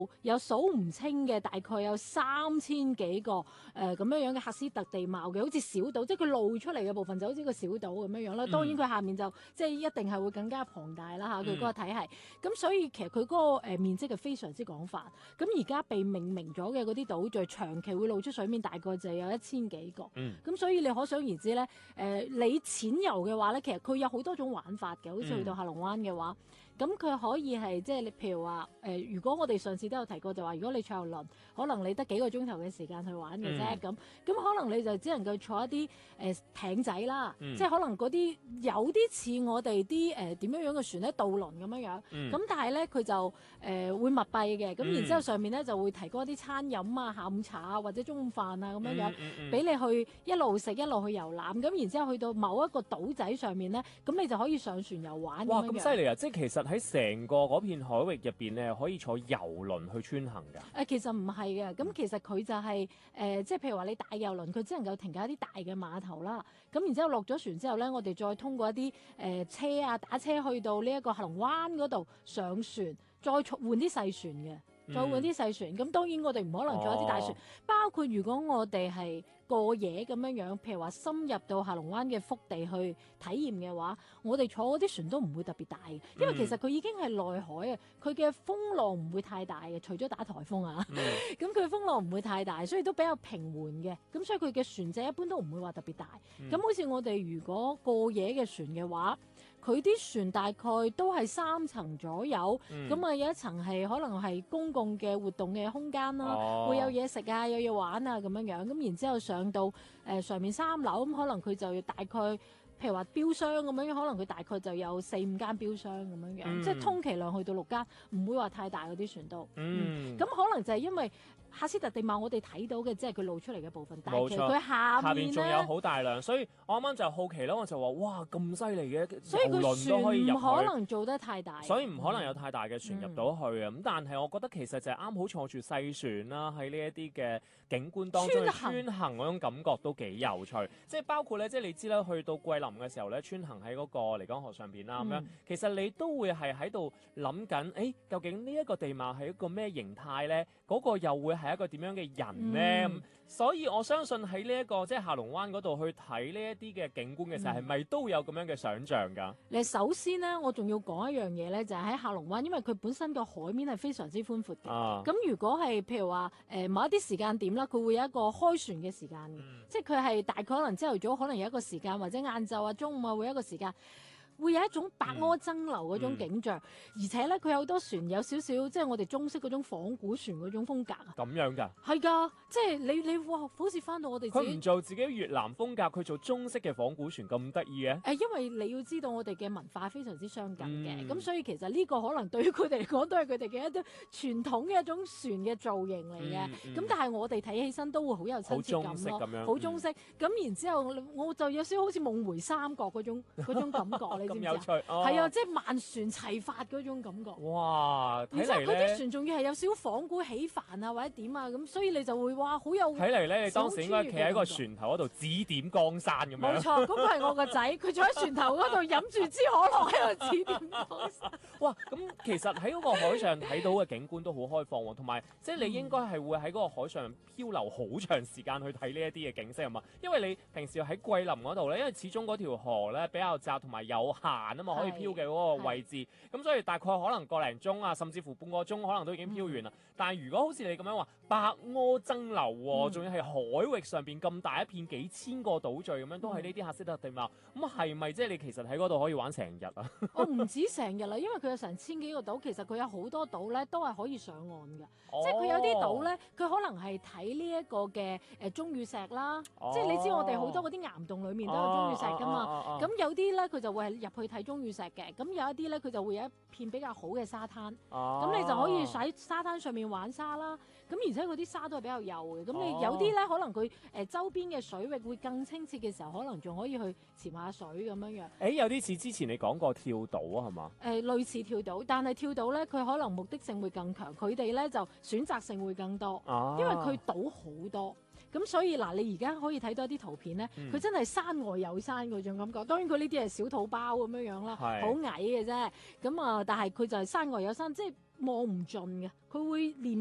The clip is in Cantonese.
有數唔清嘅，大概有3000幾個咁樣嘅喀斯特地貌嘅，好似小島，即係佢露出嚟嘅部分就好似個小島咁樣啦。當然佢下面就即係一定係會更加龐大啦嚇，佢嗰個體系。咁所以其實佢嗰個面積係非常之廣泛。咁而家被命名咗嘅嗰啲島嶼，長期會露出水面，大概就有1000幾個。咁所以你可想而知咧，你淺遊嘅話咧，其實佢有好多種玩法嘅，好似去到下龍灣嘅話。咁佢可以係即係你譬如話如果我哋上次都有提過，就話如果你坐遊輪，可能你得幾個鐘頭嘅時間去玩嘅啫，咁可能你就只能夠坐一啲艇仔啦，即係可能嗰啲有啲似我哋啲點樣嘅船咧，渡輪咁樣，咁但係咧佢就會密閉嘅，咁然之後上面咧就會提供一啲餐飲啊、下午茶啊或者中午飯啊咁樣，俾你去一路食一路去遊覽，咁然之後去到某一個島仔上面咧，咁你就可以上船遊玩。 哇！咁犀利啊！即係其實喺成個嗰片海域入邊咧，可以坐遊輪去穿行㗎。 其實唔係嘅，咁其實佢就係即係譬如話你大遊輪，佢只能夠停靠一啲大嘅碼頭啦。咁然之後落咗船之後咧，我哋再通過一啲車啊打車去到呢一個下龍灣嗰度上船，再換啲細船嘅。再換啲細船，咁當然我哋唔可能坐一啲大船，包括如果我哋係過夜咁樣，譬如話深入到下龍灣嘅腹地去體驗嘅話，我哋坐嗰啲船都唔會特別大嘅，因為其實佢已經係內海啊，佢嘅風浪唔會太大嘅，除咗打颱風啊，咁佢風浪唔會太大，所以都比較平緩嘅，咁所以佢嘅船隻一般都唔會話特別大。咁好似我哋如果過夜嘅船嘅話，佢啲船大概都係3層左右，咁有一層係可能係公共嘅活動嘅空間啦，會有嘢食啊，有嘢玩啊咁樣，咁然之後上到上面3樓，咁可能佢就要大概譬如話標箱咁樣，可能佢大概就有4-5間標箱咁樣，即係通其量去到6間，唔會話太大嗰啲船都。咁可能就係因為喀斯特地貌我哋睇到嘅，即係佢露出嚟嘅部分，但係其實佢下面仲有好大量，所以我啱啱就好奇啦，我就話哇咁犀利嘅， 所以佢船唔可能做得太大， 所以唔可能有太大嘅船入到去啊。咁但係我覺得其實就係啱好坐住細船啦，喺呢一啲嘅景觀當中穿行嗰種感覺都幾有趣。即係包括咧，即係你知啦，去到桂林嘅時候咧，穿行喺嗰個漓江河上邊啦，咁樣其實你都會係喺度諗緊，究竟呢一個地貌係一個咩形態咧？嗰個又會係一個點樣嘅人咧？所以我相信喺呢一個即係下龍灣嗰度去睇呢一啲嘅景觀嘅時候，係咪都有咁樣嘅想像㗎？ 你首先咧，我仲要講一樣嘢咧，就係喺下龍灣，因為佢本身個海面係非常之寬闊嘅。咁如果係譬如話某一啲時間點啦，佢會有一個開船嘅時間嘅，即係佢係大概可能朝頭早可能有一個時間，或者晏晝啊、中午啊會有一個時間。會有一種白柯爭流嗰種景象，而且咧佢有好多船有少少即係我哋中式嗰種仿古船嗰種風格啊。 咁樣㗎？ 係㗎，即係你哇，好似翻到我哋自己。 佢唔做自己越南風格，佢做中式嘅仿古船咁得意嘅？ 因為你要知道我哋嘅文化非常之相近嘅，咁所以其實呢個可能對於佢哋嚟講都係佢哋嘅一啲傳統嘅一種船嘅造型嚟嘅。咁但係我哋睇起身都會好有親切感咯，好中式。咁然之後我就有少少好似夢回三國嗰種感覺。 咁有趣， 係啊，即係萬船齊發嗰種感覺。 哇！ 然之後嗰啲船仲要係有少少仿古起帆啊，或者點啊咁，所以你就會哇好有。睇嚟咧，你當時應該企喺個船頭嗰度指點江山咁樣。 冇錯，嗰個係我個仔，佢坐喺船頭嗰度飲住支可樂喺度指點江山。 哇！咁其實喺嗰個海上睇到嘅景觀都好開放喎，同埋即係你應該係會喺嗰個海上漂流好長時間去睇呢一啲嘅景色啊嘛。因為你平時喺桂林嗰度咧，因為始終嗰條河咧比較窄同埋有限啊嘛，可以漂嘅嗰個位置，咁所以大概可能個零鐘啊，甚至乎半個鐘可能都已經漂完啦。但係如果好似你咁樣話白柯爭流喎，仲要係海域上邊咁大一片幾千個島嶼咁樣，都係呢啲喀斯特地貌，咁係咪即係你其實喺嗰度可以玩成日啊？ 我唔止成日啦，因為佢有成1000幾個島，其實佢有好多島咧都係可以上岸嘅，即係佢有啲島咧，佢可能係睇呢一個嘅鐘乳石啦，即係你知我哋好多嗰啲岩洞裡面都有鐘乳石噶嘛，咁有啲咧佢就會係入去睇鐘乳石嘅，咁有一啲咧佢就會有一片比較好嘅沙灘，咁你就可以喺沙灘上面玩沙啦，咁而且嗰啲沙都係比較幼嘅，咁你有啲咧可能佢周邊嘅水域會更清澈嘅時候，可能仲可以去潛下水咁樣樣。 有啲似之前你講過跳島啊，係嘛？ 類似跳島，但係跳島咧佢可能目的性會更強，佢哋咧就選擇性會更多，因為佢島好多。咁所以嗱，你而家可以睇到一啲圖片咧，佢真係山外有山嗰種感覺。當然佢呢啲係小土包咁樣樣啦，好矮嘅啫。咁但係佢就係山外有山，即係望唔盡嘅，佢會連